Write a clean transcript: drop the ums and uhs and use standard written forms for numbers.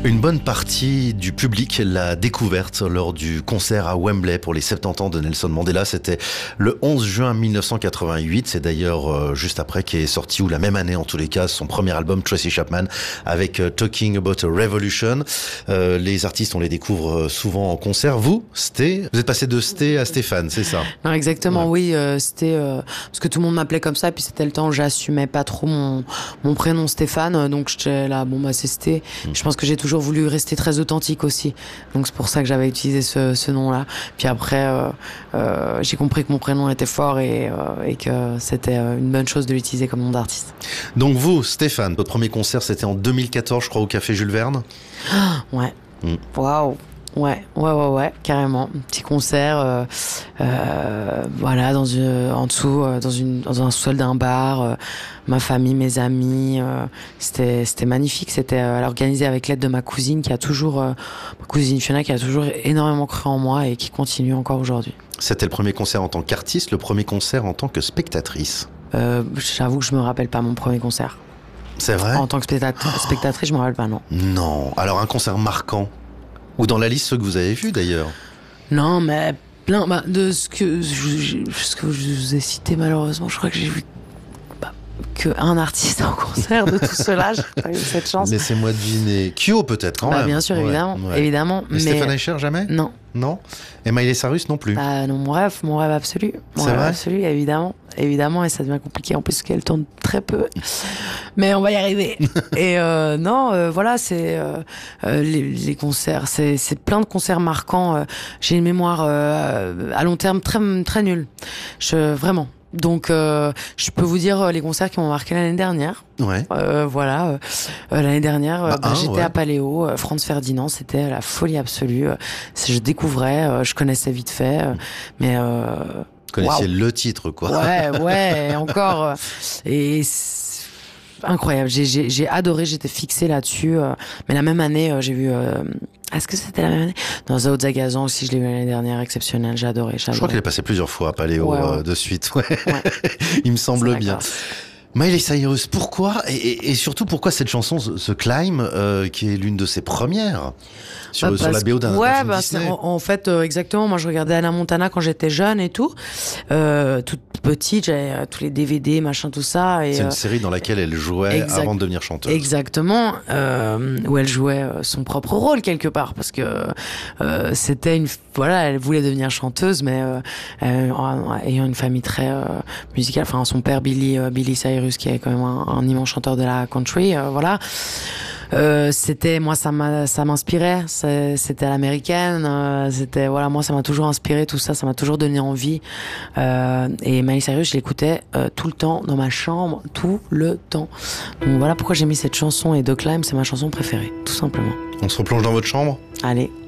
Une bonne partie du public l'a découverte lors du concert à Wembley pour les 70 ans de Nelson Mandela. C'était le 11 juin 1988. C'est d'ailleurs juste après qu'est sorti, ou la même année en tous les cas, son premier album Tracy Chapman avec Talking About a Revolution. Les artistes, on les découvre souvent en concert. Vous êtes passé de Sté à Stéphane, c'est ça? Non, exactement, ouais. oui. C'était parce que tout le monde m'appelait comme ça, puis c'était le temps où j'assumais pas trop mon prénom Stéphane, donc j'étais là, c'est Sté. Je pense que j'ai toujours voulu rester très authentique aussi, donc c'est pour ça que j'avais utilisé ce nom-là. Puis après, j'ai compris que mon prénom était fort et que c'était une bonne chose de l'utiliser comme nom d'artiste. Donc vous, Stéphane, votre premier concert, c'était en 2014, je crois, au Café Jules Verne. Ouais. Waouh. Ouais, carrément. Un petit concert, voilà, en dessous, dans un sous-sol d'un bar, ma famille, mes amis, c'était magnifique. C'était organisé avec l'aide de ma cousine ma cousine Fiona, qui a toujours énormément cru en moi et qui continue encore aujourd'hui. C'était le premier concert en tant qu'artiste, le premier concert en tant que spectatrice. J'avoue que je me rappelle pas mon premier concert. C'est vrai? En tant que spectatrice, je me rappelle pas, non. Non. Alors un concert marquant? Ou dans la liste ceux que vous avez vus d'ailleurs? Non, mais plein de ce que je vous ai cité, malheureusement, je crois que j'ai vu qu'un artiste en concert de tout cela. J'ai pas eu cette chance. Laissez-moi deviner. Kyo peut-être quand même. Bien sûr, évidemment. Mais Stéphane Eicher jamais? Non. Non. Et Miley Cyrus non plus? Non, mon rêve absolu. C'est vrai? Absolu, évidemment, et ça devient compliqué en plus qu'elle tourne très peu. Mais on va y arriver. Et voilà, c'est les concerts, c'est plein de concerts marquants. J'ai une mémoire à long terme très très nulle. Vraiment. Donc, je peux vous dire les concerts qui m'ont marqué l'année dernière. Ouais. Voilà. L'année dernière, j'étais à Paléo. Franz Ferdinand, c'était la folie absolue. Je découvrais, je connaissais vite fait, mais vous connaissiez le titre, quoi. Ouais, encore. Et incroyable. J'ai adoré. J'étais fixée là-dessus. Mais la même année, j'ai vu. Est-ce que c'était la même année? Dans Zao Zagazan aussi, je l'ai vu l'année dernière, exceptionnel, j'ai adoré. Je crois qu'il est passé plusieurs fois à Paléo de suite, il me semble bien. Miley Cyrus, pourquoi et surtout pourquoi cette chanson, ce Climb, qui est l'une de ses premières sur la BO d'un film Disney? En fait, exactement. Moi, je regardais Hannah Montana quand j'étais jeune et tout, toute petite, j'avais tous les DVD, machin, tout ça. C'est une série dans laquelle elle jouait avant de devenir chanteuse. Exactement, où elle jouait son propre rôle quelque part, parce que c'était elle voulait devenir chanteuse, mais ayant une famille très musicale. Enfin, son père Billy Cyrus, qui est quand même un immense chanteur de la country, voilà. Moi ça m'inspirait, c'était à l'américaine, moi ça m'a toujours inspiré, tout ça, ça m'a toujours donné envie, et Miley Cyrus, je l'écoutais tout le temps dans ma chambre, tout le temps. Donc voilà pourquoi j'ai mis cette chanson, et The Climb, c'est ma chanson préférée, tout simplement. On se replonge dans votre chambre? Allez.